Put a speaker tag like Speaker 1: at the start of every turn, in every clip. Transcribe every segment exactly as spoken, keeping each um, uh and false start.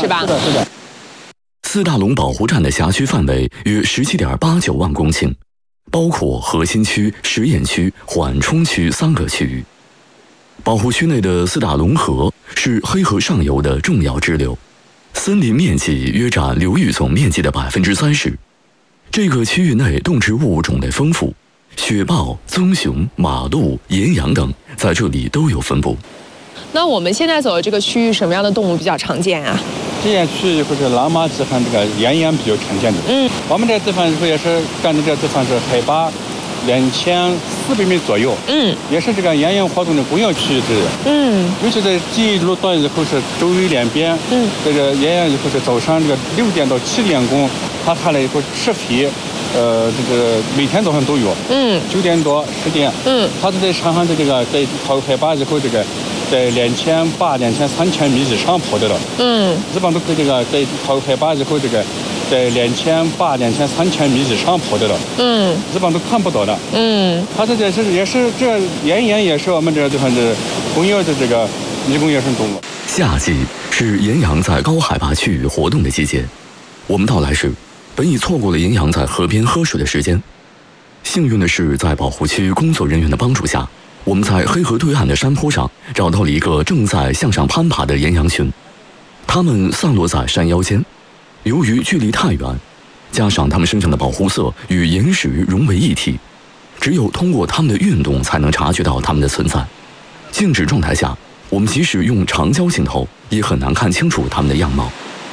Speaker 1: 是吧？
Speaker 2: 是的，是的。
Speaker 3: 四大龙保护站的辖区范围约十七点八九万公顷，包括核心区、实验区、缓冲区三个区域。保护区内的四大龙河是黑河上游的重要支流，森林面积约占流域总面积的百分之三十。这个区域内动植物种类丰富，雪豹、棕熊、马鹿、岩羊等在这里都有分布。
Speaker 1: 那我们现在走的这个区域，什么样的动物比较常见啊？
Speaker 2: 这些区域或者拉马子和这个岩羊比较常见的。
Speaker 1: 嗯，
Speaker 2: 我们这个地方也是干的这个地方是海拔两千四百米左右。嗯，也是这个岩羊活动的重要区域之一。嗯，尤其在这一路段以后是周围两边，嗯，这个岩羊以后是早上这个六点到七点钟，它下来以后吃肥。呃，这个每天早上都有，嗯，九点多十点，嗯，它是在山上的这个在跑海拔以后，这个在两千八、两千三千米以上跑的了，嗯，一般都是这个在跑海拔以后，这个在两千八、两千三千米以上跑的了，嗯，一般都看不到的，嗯，它这也是也是这岩羊也是我们这地方的重要的这个迷宫野生动物。
Speaker 3: 夏季是岩羊在高海拔区域活动的季节，我们到来时。本已错过了岩羊在河边喝水的时间，幸运的是，在保护区工作人员的帮助下，我们在黑河对岸的山坡上找到了一个正在向上攀爬的岩羊群。它们散落在山腰间，由于距离太远，加上它们身上的保护色与岩石融为一体，只有通过它们的运动才能察觉到它们的存在。静止状态下，我们即使用长焦镜头，也很难看清楚它们的样貌。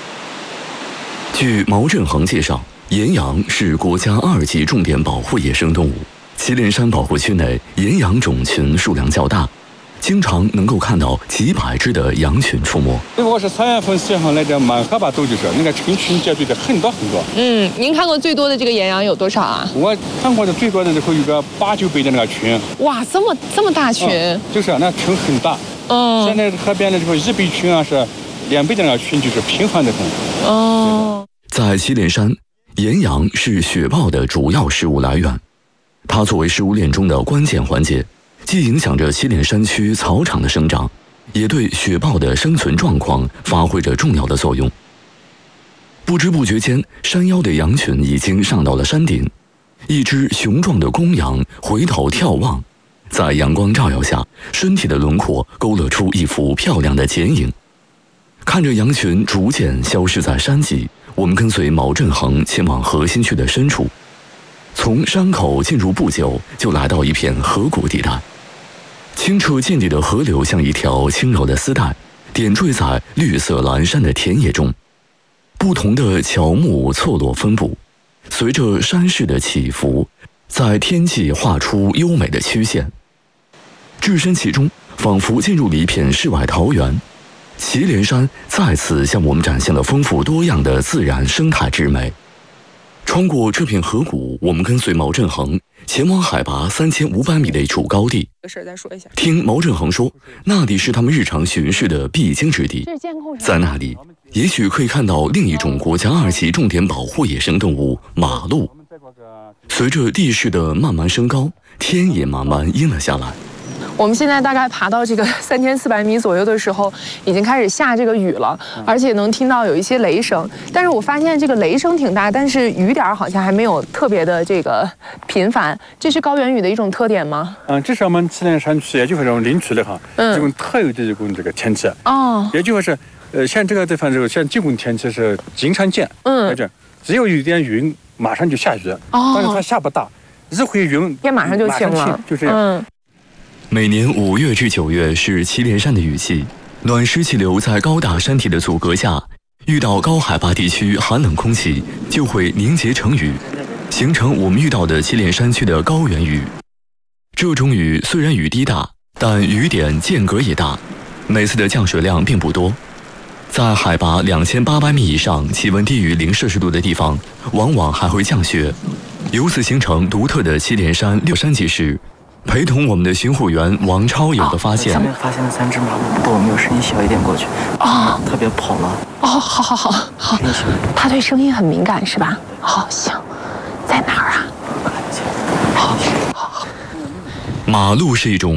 Speaker 3: 据毛振恒介绍，岩羊是国家二级重点保护野生动物。祁连山保护区内岩羊种群数量较大，经常能够看到几百只的羊群出没。
Speaker 2: 如果是三月份、四月份来讲，满海拔都就是那个成群结队的很多很多。
Speaker 1: 嗯，您看过最多的这个岩羊有多少啊？
Speaker 2: 我看过的最多的时候有个八九百的那个群。
Speaker 1: 哇，这么这么大群？
Speaker 2: 嗯、就是那群很大。嗯。现在河边的时候一百群啊是两百的那个群就是频繁的很。
Speaker 1: 哦。
Speaker 3: 在祁连山，岩羊是雪豹的主要食物来源。它作为食物链中的关键环节，既影响着祁连山区草场的生长，也对雪豹的生存状况发挥着重要的作用。不知不觉间，山腰的羊群已经上到了山顶。一只雄壮的公羊回头眺望，在阳光照耀下，身体的轮廓勾勒出一幅漂亮的剪影。看着羊群逐渐消失在山脊，我们跟随毛振恒前往核心区的深处。从山口进入不久，就来到一片河谷地带。清澈见底的河流像一条轻柔的丝带，点缀在绿色蓝山的田野中。不同的乔木错落分布，随着山势的起伏，在天际画出优美的曲线。置身其中，仿佛进入了一片世外桃源。祁连山再次向我们展现了丰富多样的自然生态之美。穿过这片河谷，我们跟随毛振恒前往海拔三千五百米的一处高地。听毛振恒说，那里是他们日常巡视的必经之地。在那里，也许可以看到另一种国家二级重点保护野生动物马鹿。随着地势的慢慢升高，天也慢慢阴了下来。
Speaker 1: 我们现在大概爬到这个三千四百米左右的时候，已经开始下这个雨了，而且能听到有一些雷声。但是我发现这个雷声挺大，但是雨点好像还没有特别的这个频繁。这是高原雨的一种特点吗？
Speaker 2: 嗯，这是我们祁连山区，也就是这种林区的哈，嗯，这种特有的一种这个天气。哦，也就是呃，像这个地方这个像这种天气是经常见，嗯，这只要有一点云，马上就下雨。哦，但是它下不大，一回云
Speaker 1: 天马上就晴了，
Speaker 2: 就这样。嗯。
Speaker 3: 每年五月至九月是祁连山的雨季，暖湿气流在高大山体的阻隔下，遇到高海拔地区寒冷空气，就会凝结成雨，形成我们遇到的祁连山区的高原雨。这种雨虽然雨滴大，但雨点间隔也大，每次的降水量并不多。在海拔两千八百米以上，气温低于零摄氏度的地方，往往还会降雪，由此形成独特的祁连山六山集市。陪同我们的巡护员王超有个发现，
Speaker 4: 上面发现了三只马鹿，不过我们有声音小一点过去啊，特别跑了。
Speaker 1: 哦，好好好好，他对声音很敏感是吧？好，行，在哪儿啊？
Speaker 3: 好，马鹿是一种